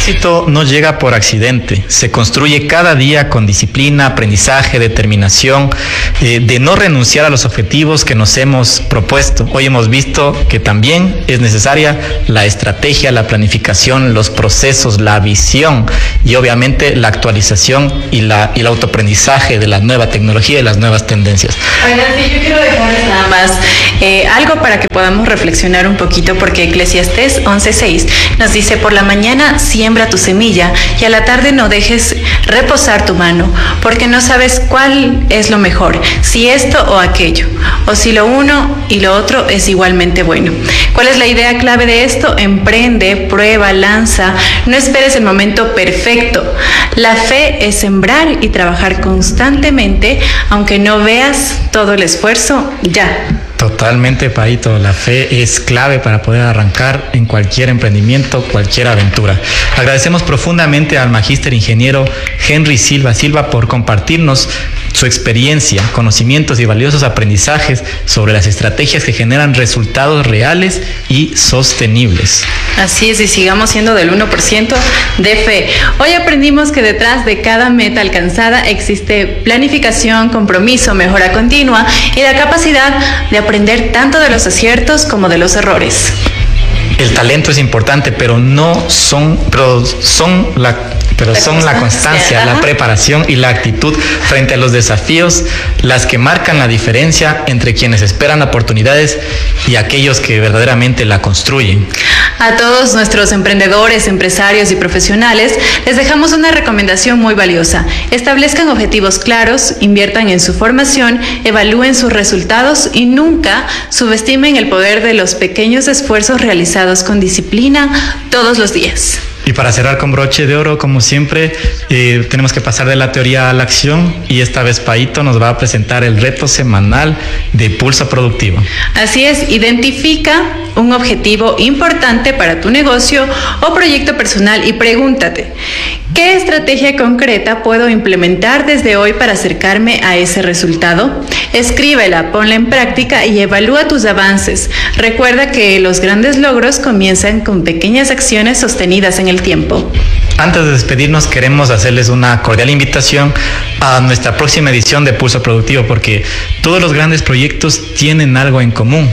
éxito no llega por accidente, se construye cada día con disciplina, aprendizaje, determinación, de no renunciar a los objetivos que nos hemos propuesto. Hoy hemos visto que también es necesaria la estrategia, la planificación, los procesos, la visión y obviamente la actualización y el autoaprendizaje de la nueva tecnología y las nuevas tendencias. Oigan, sí, yo quiero dejarles nada más algo para que podamos reflexionar un poquito, porque Eclesiastés 11:6 nos dice: por la mañana siembra tu semilla y a la tarde no dejes reposar tu mano, porque no sabes cuál es lo mejor, si esto o aquello, o si lo uno y lo otro es igualmente bueno. ¿Cuál es la idea clave de esto? Emprende, prueba, lanza, no esperes el momento perfecto. La fe es sembrar y trabajar constantemente, aunque no veas todo el esfuerzo ya. Totalmente, Paito. La fe es clave para poder arrancar en cualquier emprendimiento, cualquier aventura. Agradecemos profundamente al magíster ingeniero Henry Silva por compartirnos su experiencia, conocimientos y valiosos aprendizajes sobre las estrategias que generan resultados reales y sostenibles. Así es, y sigamos siendo del 1% de fe. Hoy aprendimos que detrás de cada meta alcanzada existe planificación, compromiso, mejora continua y la capacidad de aprender tanto de los aciertos como de los errores. El talento es importante, pero son la constancia, la preparación y la actitud frente a los desafíos las que marcan la diferencia entre quienes esperan oportunidades y aquellos que verdaderamente la construyen. A todos nuestros emprendedores, empresarios y profesionales les dejamos una recomendación muy valiosa. Establezcan objetivos claros, inviertan en su formación, evalúen sus resultados y nunca subestimen el poder de los pequeños esfuerzos realizados con disciplina todos los días. Y para cerrar con broche de oro, como siempre, tenemos que pasar de la teoría a la acción, y esta vez Paito nos va a presentar el reto semanal de Pulso Productivo. Así es, identifica un objetivo importante para tu negocio o proyecto personal y pregúntate: ¿qué estrategia concreta puedo implementar desde hoy para acercarme a ese resultado? Escríbela, ponla en práctica y evalúa tus avances. Recuerda que los grandes logros comienzan con pequeñas acciones sostenidas en el tiempo. Antes de despedirnos, queremos hacerles una cordial invitación a nuestra próxima edición de Pulso Productivo, porque todos los grandes proyectos tienen algo en común.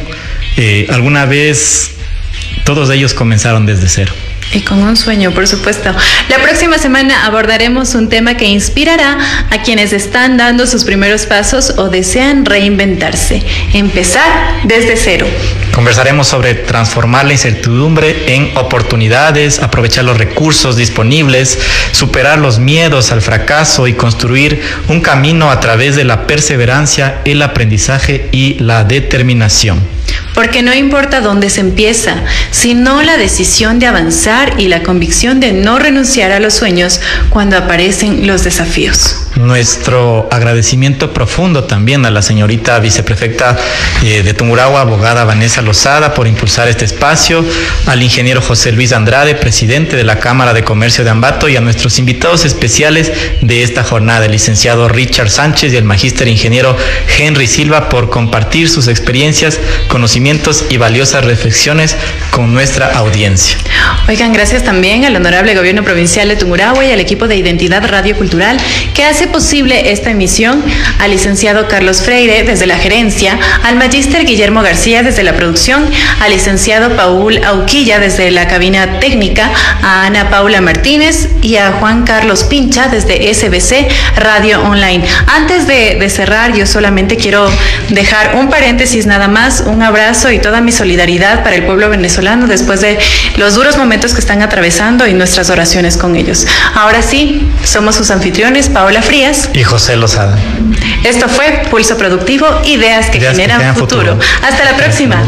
Alguna vez todos ellos comenzaron desde cero. Y con un sueño, por supuesto. La próxima semana abordaremos un tema que inspirará a quienes están dando sus primeros pasos o desean reinventarse. Empezar desde cero. Conversaremos sobre transformar la incertidumbre en oportunidades, aprovechar los recursos disponibles, superar los miedos al fracaso y construir un camino a través de la perseverancia, el aprendizaje y la determinación. Porque no importa dónde se empieza, sino la decisión de avanzar y la convicción de no renunciar a los sueños cuando aparecen los desafíos. Nuestro agradecimiento profundo también a la señorita viceprefecta de Tungurahua, abogada Vanessa Lozada, por impulsar este espacio, al ingeniero José Luis Andrade, presidente de la Cámara de Comercio de Ambato, y a nuestros invitados especiales de esta jornada, el licenciado Richard Sánchez y el magíster ingeniero Henry Silva, por compartir sus experiencias, conocimientos y valiosas reflexiones con nuestra audiencia. Oigan, gracias también al honorable gobierno provincial de Tungurahua y al equipo de Identidad Radio Cultural que hace posible esta emisión, al licenciado Carlos Freire desde la gerencia, al magíster Guillermo García desde la producción, al licenciado Paul Auquilla desde la cabina técnica, a Ana Paula Martínez y a Juan Carlos Pincha desde SBC Radio Online. Antes de cerrar, yo solamente quiero dejar un paréntesis nada más, un abrazo y toda mi solidaridad para el pueblo venezolano después de los duros momentos que están atravesando y nuestras oraciones con ellos. Ahora sí, somos sus anfitriones, Paola Frías y José Lozada. Esto fue Pulso Productivo, ideas que generan futuro. Hasta la próxima.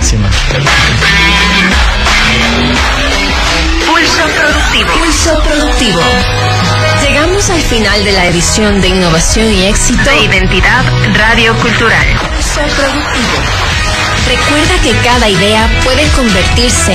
Pulso Productivo. Pulso Productivo. Llegamos al final de la edición de Innovación y Éxito de Identidad Radio Cultural. Pulso Productivo. Recuerda que cada idea puede convertirse